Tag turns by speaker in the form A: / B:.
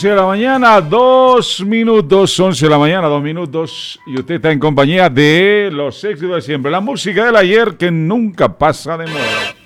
A: 11 de la mañana, 2 minutos, 11 de la mañana, 2 minutos, y usted está en compañía de los éxitos de siempre, la música del ayer que nunca pasa de moda.